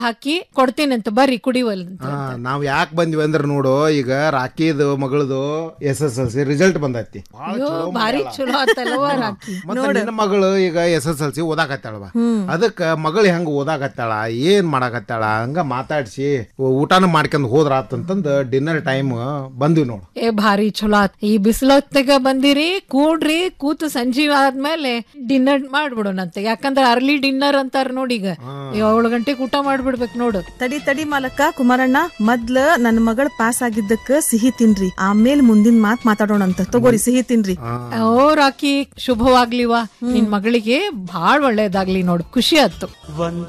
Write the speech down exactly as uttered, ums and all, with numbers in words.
ಹಾಕಿ ಕೊಡ್ತೀನಂತ ಬರ್ರಿ ಕುಡಿವಲ್ಂತ. ನಾವ್ ಯಾಕೆ ಬಂದ್ವಿ ಅಂದ್ರ ನೋಡು, ಈಗ ರಾಕಿದು ಮಗಳದು S S L C result ಬಂದೈತಿ. ಭಾರಿ ಚಲೋ ಆತಲ್ವ ರಾಕಿ. ನಿನ್ನ ಮಗಳು ಈಗ ಎಸ್ ಎಸ್ ಎಲ್ ಸಿ ಓದಾಕತ್ತಾಳವ, ಅದಕ್ಕ ಮಗಳು ಹೆಂಗ ಓದಾಕತ್ತಾಳ, ಏನ್ ಮಾಡಾಕತ್ತಾಳ ಹಂಗ ಮಾತಾಡ್ಸಿ ಊಟನ ಮಾಡ್ಕೊಂಡ್ ಹೋದ್ರ ಆತಂತಂದ ಡಿನ್ನರ್ ಟೈಮ್ ಬಂದ್ವಿ ನೋಡು. ಏ ಭಾರಿ ಚಲೋ ಆತ್. ಈ ಬಿಸಿಲೊತ್ತಿಗೆ ಬಂದಿರಿ, ಕೂಡ್ರಿ, ಕೂತು ಸಂಜೆ ಆದ್ಮೇಲೆ ಡಿನ್ನರ್ ಮಾಡ್ಬಿಡೋಣಂತೆ. ಯಾಕಂದ್ರೆ ಅರ್ಲಿ ಡಿನ್ನರ್ ಅಂತಾರ ನೋಡಿ, ಈಗ ಏಳು ಗಂಟೆಗೆ ಊಟ ಮಾಡ್ಬಿಡ್ಬೇಕು ನೋಡು. ತಡಿ ತಡಿ ಮಾಲಕ್ಕ ಕುಮಾರಣ್ಣ, ಮೊದ್ಲ ನನ್ ಮಗಳ ಪಾಸ್ ಆಗಿದ್ದಕ್ಕ ಸಿಹಿ ತಿನ್ರಿ, ಆಮೇಲೆ ಮುಂದಿನ ಮಾತ್ ಮಾತಾಡೋಣಂತ. ತಗೋರಿ ಸಿಹಿ ತಿನ್ರಿ. ಓ ರಾಕಿ, ಶುಭವಾಗ್ಲಿವಾ, ನಿನ್ ಮಗಳಿಗೆ ಬಾಳ್ ಒಳ್ಳೇದಾಗ್ಲಿ ನೋಡು. ಖುಷಿ ಆಯ್ತು.